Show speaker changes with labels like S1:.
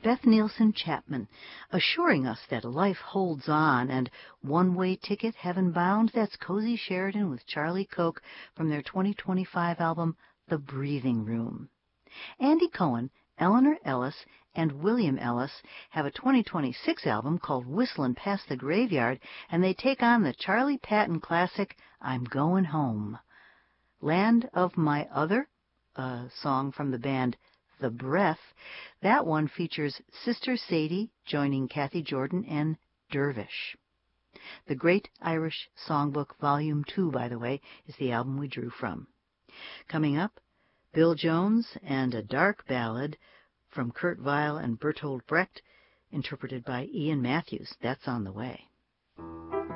S1: Beth Nielsen Chapman, assuring us that life holds on, and One-Way Ticket, Heaven Bound, that's Cozy Sheridan with Charlie Koch from their 2025 album, The Breathing Room. Andy Cohen, Eleanor Ellis, and William Ellis have a 2026 album called Whistlin' Past the Graveyard, and they take on the Charlie Patton classic, I'm Goin' Home. Land of My Other, a song from the band The Breath, that one features Sister Sadie joining Kathy Jordan and Dervish. The Great Irish Songbook Volume 2, by the way, is the album we drew from. Coming up, Bill Jones and a dark ballad from Kurt Weill and Bertolt Brecht, interpreted by Ian Matthews. That's on the way.